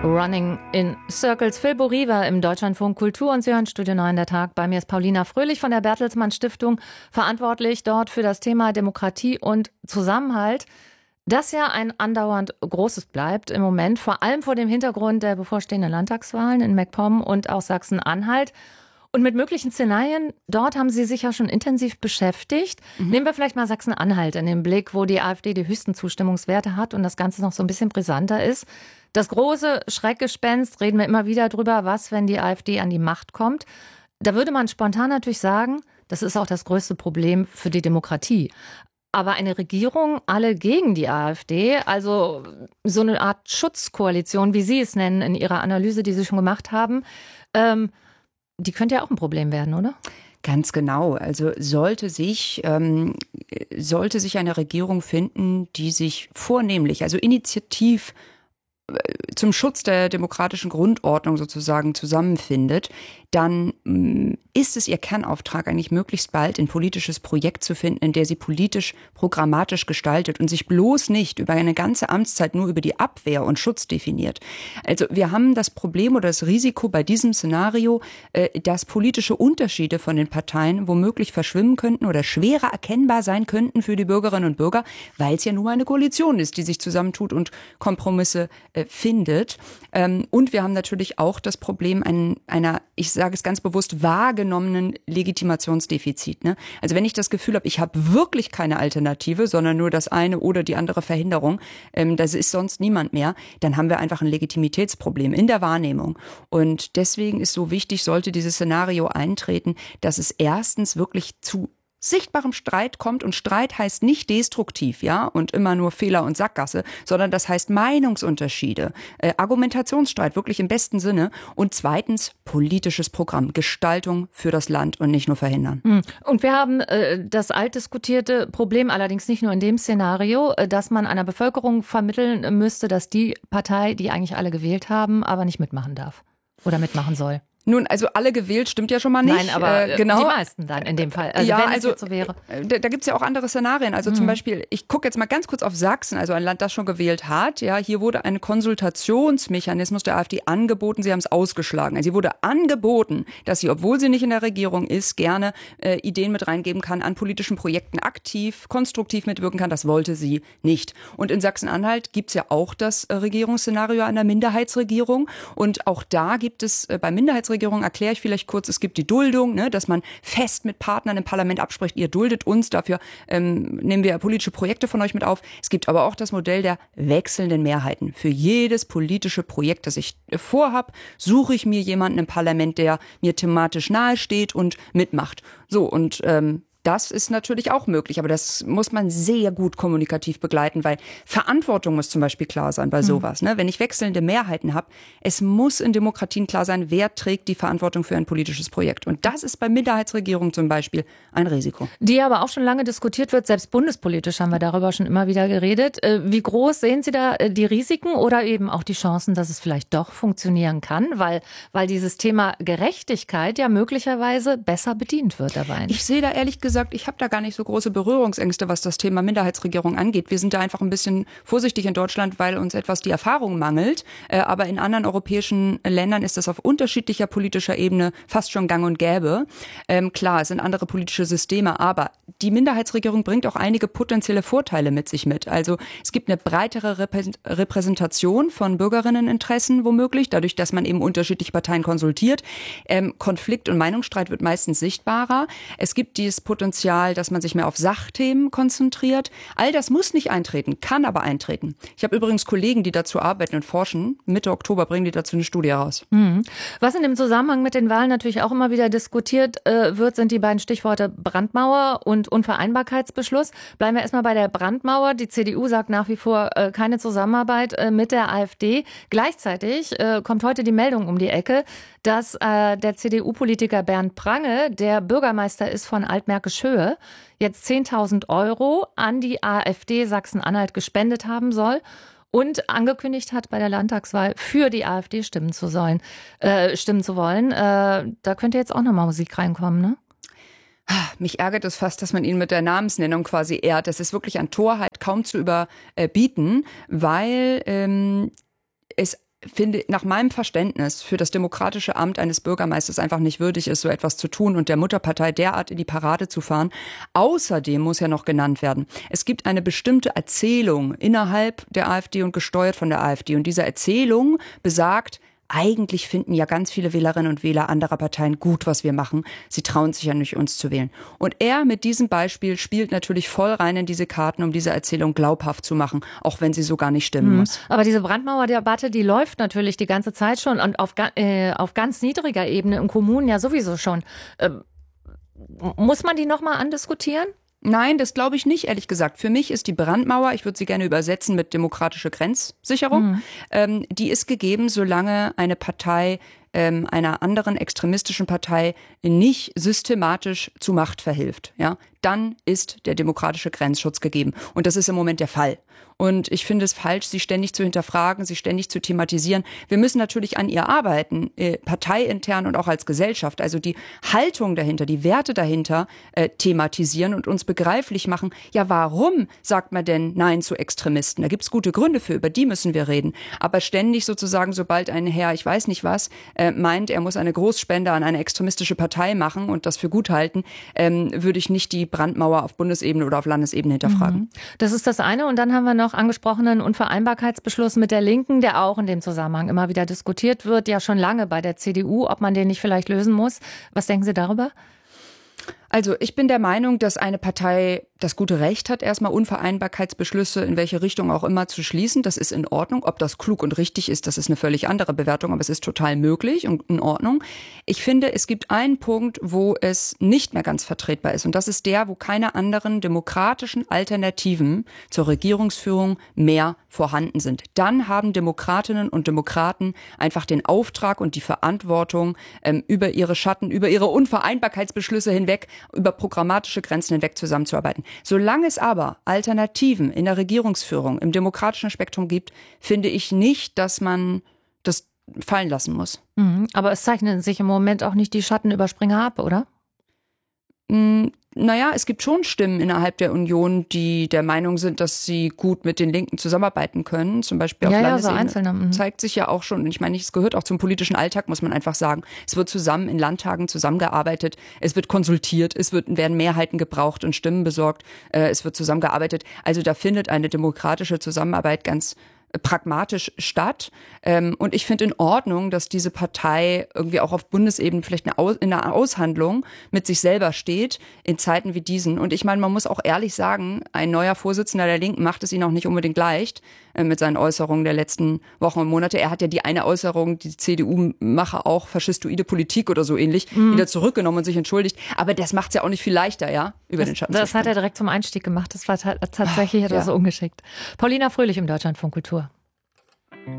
Running in Circles. Phil Boriva im Deutschlandfunk Kultur und Sie hören Studio 9 der Tag. Bei mir ist Paulina Fröhlich von der Bertelsmann Stiftung, verantwortlich dort für das Thema Demokratie und Zusammenhalt, das ja ein andauernd großes bleibt im Moment, vor allem vor dem Hintergrund der bevorstehenden Landtagswahlen in MacPom und auch Sachsen-Anhalt. Und mit möglichen Szenarien, dort haben Sie sich ja schon intensiv beschäftigt. Nehmen wir vielleicht mal Sachsen-Anhalt in den Blick, wo die AfD die höchsten Zustimmungswerte hat und das Ganze noch so ein bisschen brisanter ist. Das große Schreckgespenst, reden wir immer wieder drüber, was, wenn die AfD an die Macht kommt. Da würde man spontan natürlich sagen, das ist auch das größte Problem für die Demokratie. Aber eine Regierung, alle gegen die AfD, also so eine Art Schutzkoalition, wie Sie es nennen in Ihrer Analyse, die Sie schon gemacht haben, die könnte ja auch ein Problem werden, oder? Ganz genau. Also sollte sich eine Regierung finden, die sich vornehmlich, also initiativ zum Schutz der demokratischen Grundordnung sozusagen zusammenfindet, dann ist es ihr Kernauftrag, eigentlich möglichst bald ein politisches Projekt zu finden, in der sie politisch, programmatisch gestaltet und sich bloß nicht über eine ganze Amtszeit nur über die Abwehr und Schutz definiert. Also wir haben das Problem oder das Risiko bei diesem Szenario, dass politische Unterschiede von den Parteien womöglich verschwimmen könnten oder schwerer erkennbar sein könnten für die Bürgerinnen und Bürger, weil es ja nun mal eine Koalition ist, die sich zusammentut und Kompromisse findet. Und wir haben natürlich auch das Problem einer, ich sage es ganz bewusst, wahrgenommenen Legitimationsdefizit. Ne? Also wenn ich das Gefühl habe, ich habe wirklich keine Alternative, sondern nur das eine oder die andere Verhinderung, das ist sonst niemand mehr, dann haben wir einfach ein Legitimitätsproblem in der Wahrnehmung. Und deswegen ist so wichtig, sollte dieses Szenario eintreten, dass es erstens wirklich zu sichtbarem Streit kommt, und Streit heißt nicht destruktiv, ja, und immer nur Fehler und Sackgasse, sondern das heißt Meinungsunterschiede, Argumentationsstreit, wirklich im besten Sinne, und zweitens politisches Programm, Gestaltung für das Land und nicht nur verhindern. Und wir haben das altdiskutierte Problem, allerdings nicht nur in dem Szenario, dass man einer Bevölkerung vermitteln müsste, dass die Partei, die eigentlich alle gewählt haben, aber nicht mitmachen darf oder mitmachen soll. Nun, also alle gewählt stimmt ja schon mal nicht. Nein, aber genau. Die meisten dann in dem Fall. Also ja, wenn es also jetzt so wäre. Da gibt's ja auch andere Szenarien. Also zum Beispiel, ich gucke jetzt mal ganz kurz auf Sachsen, also ein Land, das schon gewählt hat. Ja, hier wurde ein Konsultationsmechanismus der AfD angeboten. Sie haben es ausgeschlagen. Also sie wurde angeboten, dass sie, obwohl sie nicht in der Regierung ist, gerne Ideen mit reingeben kann, an politischen Projekten aktiv, konstruktiv mitwirken kann. Das wollte sie nicht. Und in Sachsen-Anhalt gibt's ja auch das Regierungsszenario einer Minderheitsregierung. Und auch da gibt es bei Minderheitsregierung, erkläre ich vielleicht kurz, es gibt die Duldung, ne, dass man fest mit Partnern im Parlament abspricht, ihr duldet uns, dafür nehmen wir politische Projekte von euch mit auf. Es gibt aber auch das Modell der wechselnden Mehrheiten. Für jedes politische Projekt, das ich vorhab, suche ich mir jemanden im Parlament, der mir thematisch nahe steht und mitmacht. So, und das ist natürlich auch möglich, aber das muss man sehr gut kommunikativ begleiten, weil Verantwortung muss zum Beispiel klar sein bei sowas. Ne? Wenn ich wechselnde Mehrheiten habe, es muss in Demokratien klar sein, wer trägt die Verantwortung für ein politisches Projekt. Und das ist bei Minderheitsregierungen zum Beispiel ein Risiko. Die aber auch schon lange diskutiert wird, selbst bundespolitisch haben wir darüber schon immer wieder geredet. Wie groß sehen Sie da die Risiken oder eben auch die Chancen, dass es vielleicht doch funktionieren kann, weil dieses Thema Gerechtigkeit ja möglicherweise besser bedient wird dabei? Ich sehe da ehrlich gesagt, ich habe da gar nicht so große Berührungsängste, was das Thema Minderheitsregierung angeht. Wir sind da einfach ein bisschen vorsichtig in Deutschland, weil uns etwas die Erfahrung mangelt. Aber in anderen europäischen Ländern ist das auf unterschiedlicher politischer Ebene fast schon gang und gäbe. Klar, es sind andere politische Systeme, aber die Minderheitsregierung bringt auch einige potenzielle Vorteile mit sich mit. Also es gibt eine breitere Repräsentation von Bürgerinneninteressen womöglich, dadurch, dass man eben unterschiedliche Parteien konsultiert. Konflikt und Meinungsstreit wird meistens sichtbarer. Es gibt dieses Potenzial, dass man sich mehr auf Sachthemen konzentriert. All das muss nicht eintreten, kann aber eintreten. Ich habe übrigens Kollegen, die dazu arbeiten und forschen. Mitte Oktober bringen die dazu eine Studie raus. Was in dem Zusammenhang mit den Wahlen natürlich auch immer wieder diskutiert wird, sind die beiden Stichworte Brandmauer und Unvereinbarkeitsbeschluss. Bleiben wir erstmal bei der Brandmauer. Die CDU sagt nach wie vor keine Zusammenarbeit mit der AfD. Gleichzeitig kommt heute die Meldung um die Ecke, dass der CDU-Politiker Bernd Prange, der Bürgermeister ist von Altmärkisch-Höhe, jetzt 10.000 Euro an die AfD Sachsen-Anhalt gespendet haben soll und angekündigt hat, bei der Landtagswahl für die AfD stimmen zu wollen. Da könnte jetzt auch nochmal Musik reinkommen, ne? Mich ärgert es fast, dass man ihn mit der Namensnennung quasi ehrt. Das ist wirklich an Torheit kaum zu überbieten, weil es finde, nach meinem Verständnis für das demokratische Amt eines Bürgermeisters einfach nicht würdig ist, so etwas zu tun und der Mutterpartei derart in die Parade zu fahren. Außerdem muss ja noch genannt werden, es gibt eine bestimmte Erzählung innerhalb der AfD und gesteuert von der AfD. Und diese Erzählung besagt, eigentlich finden ja ganz viele Wählerinnen und Wähler anderer Parteien gut, was wir machen. Sie trauen sich ja nicht, uns zu wählen. Und er mit diesem Beispiel spielt natürlich voll rein in diese Karten, um diese Erzählung glaubhaft zu machen, auch wenn sie so gar nicht stimmen muss. Aber diese Brandmauerdebatte, die läuft natürlich die ganze Zeit schon und auf ganz niedriger Ebene in Kommunen ja sowieso schon. Muss man die nochmal andiskutieren? Nein, das glaube ich nicht, ehrlich gesagt. Für mich ist die Brandmauer, ich würde sie gerne übersetzen mit demokratische Grenzsicherung, die ist gegeben, solange eine Partei einer anderen extremistischen Partei nicht systematisch zu Macht verhilft. Ja, dann ist der demokratische Grenzschutz gegeben. Und das ist im Moment der Fall. Und ich finde es falsch, sie ständig zu hinterfragen, sie ständig zu thematisieren. Wir müssen natürlich an ihr arbeiten, parteiintern und auch als Gesellschaft. Also die Haltung dahinter, die Werte dahinter thematisieren und uns begreiflich machen. Ja, warum sagt man denn Nein zu Extremisten? Da gibt's gute Gründe für, über die müssen wir reden. Aber ständig sozusagen, sobald ein Herr, ich weiß nicht was, meint, er muss eine Großspende an eine extremistische Partei machen und das für gut halten, würde ich nicht die Brandmauer auf Bundesebene oder auf Landesebene hinterfragen. Das ist das eine. Und dann haben wir noch angesprochenen Unvereinbarkeitsbeschluss mit der Linken, der auch in dem Zusammenhang immer wieder diskutiert wird, ja schon lange bei der CDU, ob man den nicht vielleicht lösen muss. Was denken Sie darüber? Also ich bin der Meinung, dass eine Partei das gute Recht hat, erstmal Unvereinbarkeitsbeschlüsse in welche Richtung auch immer zu schließen. Das ist in Ordnung. Ob das klug und richtig ist, das ist eine völlig andere Bewertung, aber es ist total möglich und in Ordnung. Ich finde, es gibt einen Punkt, wo es nicht mehr ganz vertretbar ist und das ist der, wo keine anderen demokratischen Alternativen zur Regierungsführung mehr vorhanden sind. Dann haben Demokratinnen und Demokraten einfach den Auftrag und die Verantwortung, über ihre Schatten, über ihre Unvereinbarkeitsbeschlüsse hinweg, über programmatische Grenzen hinweg zusammenzuarbeiten. Solange es aber Alternativen in der Regierungsführung, im demokratischen Spektrum gibt, finde ich nicht, dass man das fallen lassen muss. Aber es zeichnen sich im Moment auch nicht die Schattenüberspringer ab, oder? Naja, es gibt schon Stimmen innerhalb der Union, die der Meinung sind, dass sie gut mit den Linken zusammenarbeiten können. Zum Beispiel auf Landesebene. So Einzelne. Zeigt sich ja auch schon. Und ich meine, es gehört auch zum politischen Alltag, muss man einfach sagen. Es wird zusammen in Landtagen zusammengearbeitet. Es wird konsultiert. Werden Mehrheiten gebraucht und Stimmen besorgt. Es wird zusammengearbeitet. Also da findet eine demokratische Zusammenarbeit ganz pragmatisch statt. Und ich finde in Ordnung, dass diese Partei irgendwie auch auf Bundesebene vielleicht in einer Aushandlung mit sich selber steht in Zeiten wie diesen. Und ich meine, man muss auch ehrlich sagen, ein neuer Vorsitzender der Linken macht es ihnen auch nicht unbedingt leicht mit seinen Äußerungen der letzten Wochen und Monate. Er hat ja die eine Äußerung, die CDU mache auch faschistoide Politik oder so ähnlich, wieder zurückgenommen und sich entschuldigt. Aber das macht es ja auch nicht viel leichter, ja, über den Schatten zu springen. Das hat er direkt zum Einstieg gemacht. Das war tatsächlich etwas ungeschickt. Paulina Fröhlich im Deutschlandfunk Kultur.